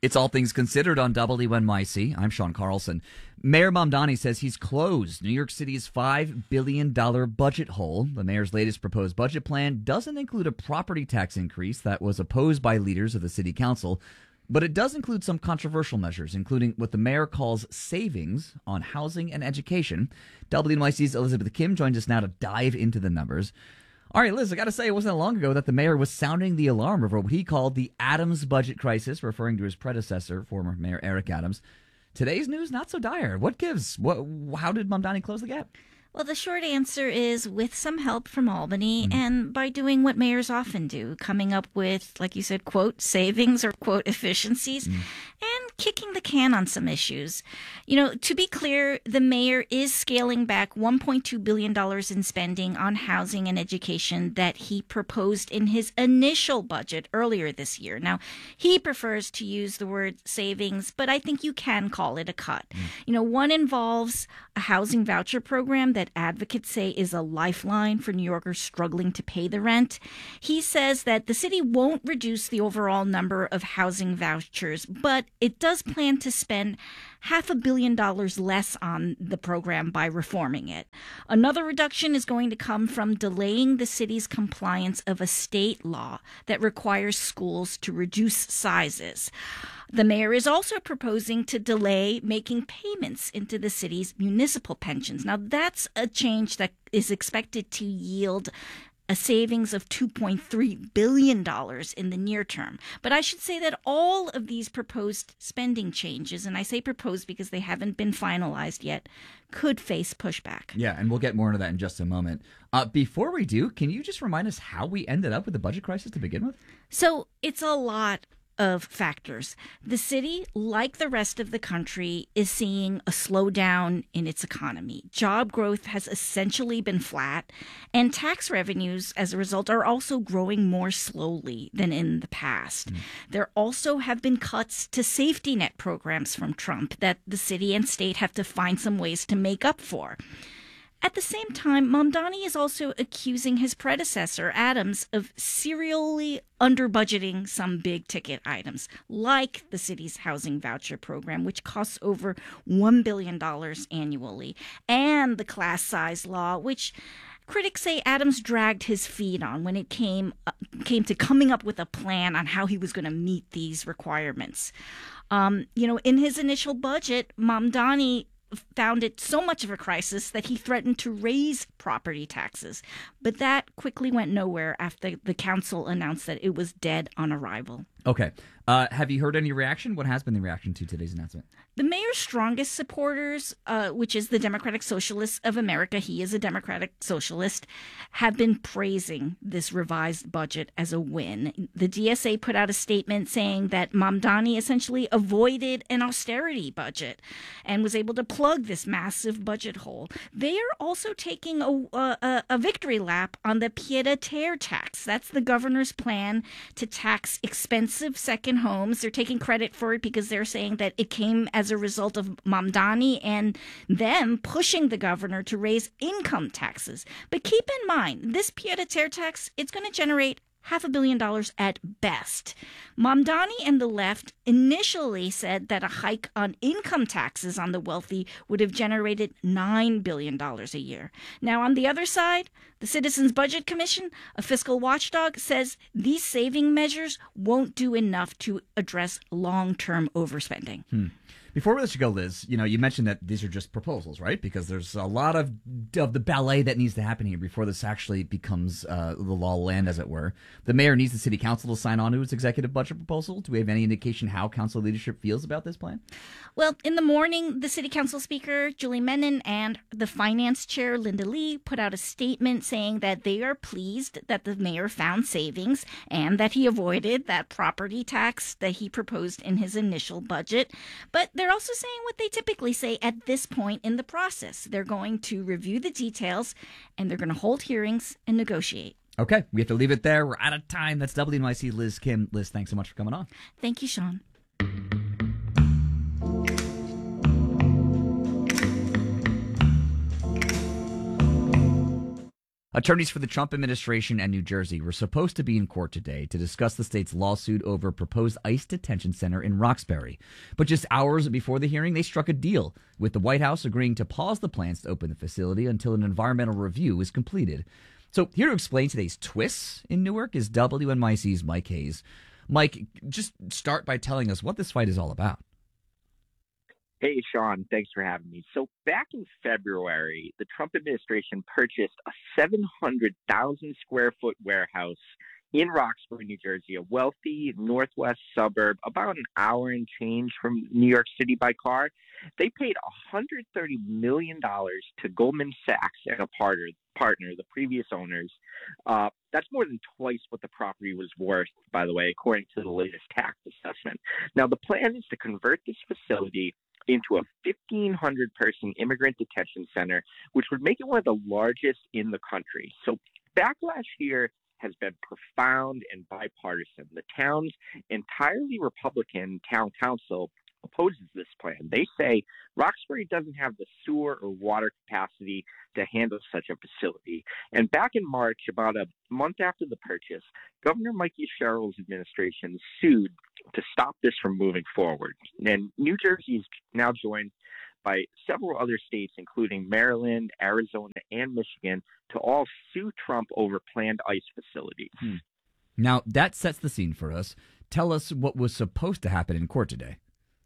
It's All Things Considered on WNYC. I'm Sean Carlson. Mayor Mamdani says he's closed New York City's $5 billion budget hole. The mayor's latest proposed budget plan doesn't include a property tax increase that was opposed by leaders of the city council, but it does include some controversial measures, including what the mayor calls savings on housing and education. WNYC's Elizabeth Kim joins us now to dive into the numbers. All right, Liz, I got to say, it wasn't that long ago that the mayor was sounding the alarm over what he called the Adams budget crisis, referring to his predecessor, former Mayor Eric Adams. Today's news, not so dire. What gives? How did Mamdani close the gap? Well, the short answer is with some help from Albany and by doing what mayors often do, coming up with, like you said, quote, savings or quote, efficiencies and kicking the can on some issues. You know, to be clear, the mayor is scaling back $1.2 billion in spending on housing and education that he proposed in his initial budget earlier this year. Now, he prefers to use the word savings, but I think you can call it a cut. You know, one involves a housing voucher program that advocates say is a lifeline for New Yorkers struggling to pay the rent. He says that the city won't reduce the overall number of housing vouchers, but it does plan to spend $500 million less on the program by reforming it. Another reduction is going to come from delaying the city's compliance of a state law that requires schools to reduce sizes. The mayor is also proposing to delay making payments into the city's municipal pensions. Now, that's a change that is expected to yield a savings of $2.3 billion in the near term. But I should say that all of these proposed spending changes, and I say proposed because they haven't been finalized yet, could face pushback. Yeah, and we'll get more into that in just a moment. Before we do, can you just remind us how we ended up with the budget crisis to begin with? So it's a lot of factors. The city, like the rest of the country, is seeing a slowdown in its economy. Job growth has essentially been flat, and tax revenues, as a result, are also growing more slowly than in the past. There also have been cuts to safety net programs from Trump that the city and state have to find some ways to make up for. At the same time, Mamdani is also accusing his predecessor, Adams, of serially under-budgeting some big-ticket items, like the city's housing voucher program, which costs over $1 billion annually, and the class size law, which critics say Adams dragged his feet on when it came to coming up with a plan on how he was going to meet these requirements. In his initial budget, Mamdani found it so much of a crisis that he threatened to raise property taxes. But that quickly went nowhere after the council announced that it was dead on arrival. Okay. Have you heard any reaction? What has been the reaction to today's announcement? The mayor's strongest supporters, which is the Democratic Socialists of America, he is a Democratic Socialist, have been praising this revised budget as a win. The DSA put out a statement saying that Mamdani essentially avoided an austerity budget and was able to plug this massive budget hole. They are also taking a victory lap on the pied-à-terre tax. That's the governor's plan to tax expensive second homes. They're taking credit for it because they're saying that it came as a result of Mamdani and them pushing the governor to raise income taxes. But keep in mind, this pied-à-terre tax, it's going to generate $500 million at best. Mamdani and the left initially said that a hike on income taxes on the wealthy would have generated $9 billion a year. Now, on the other side, the Citizens Budget Commission, a fiscal watchdog, says these saving measures won't do enough to address long-term overspending. Before we let you go, Liz, you mentioned that these are just proposals, right? Because there's a lot of the ballet that needs to happen here before this actually becomes the law of land, as it were. The mayor needs the city council to sign on to its executive budget proposal. Do we have any indication how council leadership feels about this plan? Well, in the morning, the city council speaker, Julie Menon, and the finance chair, Linda Lee, put out a statement saying that they are pleased that the mayor found savings and that he avoided that property tax that he proposed in his initial budget. But they're also saying what they typically say at this point in the process. They're going to review the details, and they're going to hold hearings and negotiate. Okay, we have to leave it there. We're out of time. That's WNYC Liz Kim. Liz, thanks so much for coming on. Thank you, Sean. Attorneys for the Trump administration and New Jersey were supposed to be in court today to discuss the state's lawsuit over a proposed ICE detention center in Roxbury. But just hours before the hearing, they struck a deal, with the White House agreeing to pause the plans to open the facility until an environmental review is completed. So here to explain today's twists in Newark is WNYC's Mike Hayes. Mike, just start by telling us what this fight is all about. Hey, Sean, thanks for having me. So back in February, the Trump administration purchased a 700,000 square foot warehouse in Roxbury, New Jersey, a wealthy northwest suburb, about an hour and change from New York City by car. They paid $130 million to Goldman Sachs and a partner, the previous owners. That's more than twice what the property was worth, by the way, according to the latest tax assessment. Now, the plan is to convert this facility into a 1,500-person immigrant detention center, which would make it one of the largest in the country. So backlash here has been profound and bipartisan. The town's entirely Republican town council opposes this plan. They say Roxbury doesn't have the sewer or water capacity to handle such a facility. And back in March, about a month after the purchase, Governor Michael Sherrill's administration sued to stop this from moving forward. And New Jersey is now joined by several other states, including Maryland, Arizona, and Michigan, to all sue Trump over planned ICE facilities. Now, that sets the scene for us. Tell us what was supposed to happen in court today.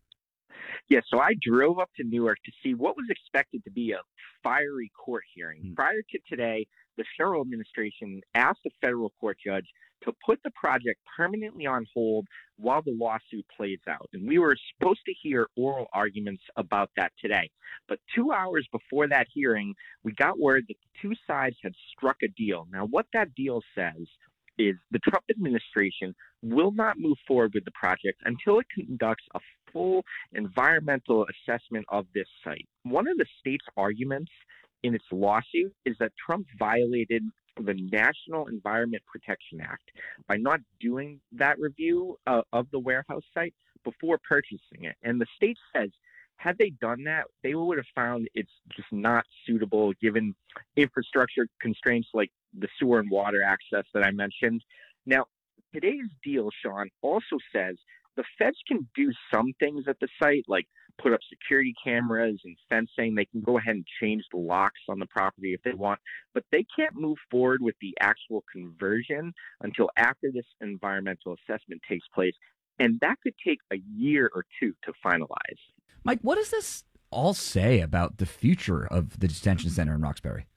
Yeah, so I drove up to Newark to see what was expected to be a fiery court hearing. Prior to today, the Sherrill administration asked a federal court judge to put the project permanently on hold while the lawsuit plays out. And we were supposed to hear oral arguments about that today. But 2 hours before that hearing, we got word that the two sides had struck a deal. Now, what that deal says is the Trump administration will not move forward with the project until it conducts a full environmental assessment of this site. One of the state's arguments in its lawsuit is that Trump violated the National Environment Protection Act by not doing that review of the warehouse site before purchasing it. And the state says, had they done that, they would have found it's just not suitable given infrastructure constraints like the sewer and water access that I mentioned. Now, today's deal, Sean, also says the feds can do some things at the site, like put up security cameras and fencing. They can go ahead and change the locks on the property if they want, but they can't move forward with the actual conversion until after this environmental assessment takes place. And that could take a year or two to finalize. Mike, what does this all say about the future of the detention center in Roxbury?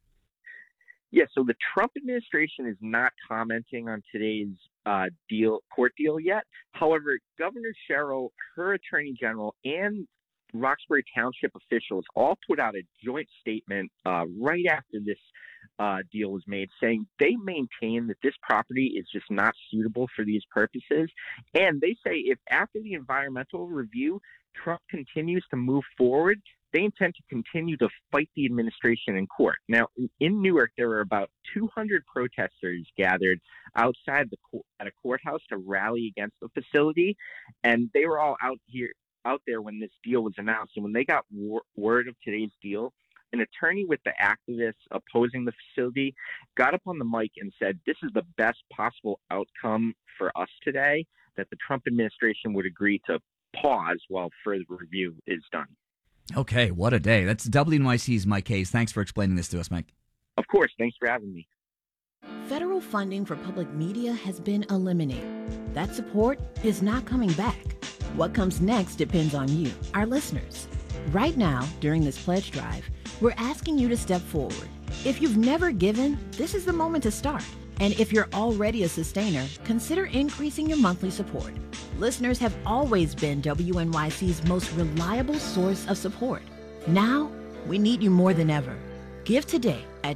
Yeah, so the Trump administration is not commenting on today's court deal yet. However, Governor Sherrill, her attorney general, and Roxbury Township officials all put out a joint statement right after this deal was made, saying they maintain that this property is just not suitable for these purposes. And they say if after the environmental review, Trump continues to move forward, they intend to continue to fight the administration in court. Now, in Newark, there were about 200 protesters gathered outside at a courthouse to rally against the facility, and they were all out there when this deal was announced. And when they got word of today's deal, an attorney with the activists opposing the facility got up on the mic and said, "This is the best possible outcome for us today, that the Trump administration would agree to pause while further review is done." Okay, what a day. That's WNYC's Mike Hayes. Thanks for explaining this to us, Mike. Of course. Thanks for having me. Federal funding for public media has been eliminated. That support is not coming back. What comes next depends on you, our listeners. Right now, during this pledge drive, we're asking you to step forward. If you've never given, this is the moment to start. And if you're already a sustainer, consider increasing your monthly support. Listeners have always been WNYC's most reliable source of support. Now, we need you more than ever. Give today at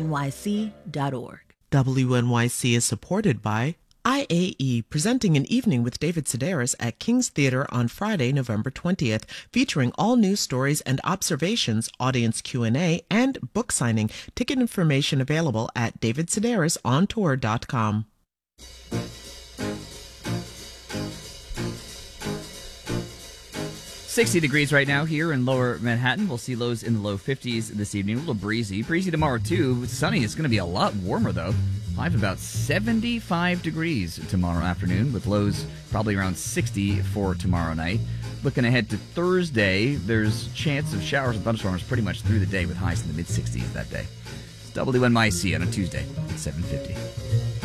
WNYC.org. WNYC is supported by IAE, presenting an evening with David Sedaris at King's Theater on Friday, November 20th, featuring all news stories and observations, audience Q&A, and book signing. Ticket information available at davidsedarisontour.com. 60 degrees right now here in lower Manhattan. We'll see lows in the low 50s this evening. A little breezy. Breezy tomorrow, too. It's sunny. It's going to be a lot warmer, though. High of about 75 degrees tomorrow afternoon, with lows probably around 60 for tomorrow night. Looking ahead to Thursday, there's chance of showers and thunderstorms pretty much through the day, with highs in the mid-60s that day. It's WNYC on a Tuesday at 7:50.